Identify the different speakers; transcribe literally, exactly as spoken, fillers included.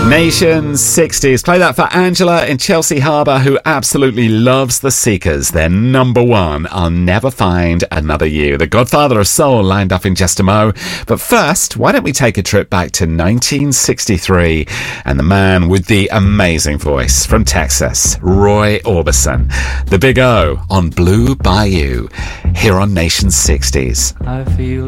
Speaker 1: Nation sixties. Play that for Angela in Chelsea Harbour, who absolutely loves the Seekers. They're number one. I'll Never Find Another You. The Godfather of Soul lined up in just a mo. But first, why don't we take a trip back to nineteen sixty-three and the man with the amazing voice from Texas, Roy Orbison. The Big O on Blue Bayou, here on Nation sixties.
Speaker 2: I feel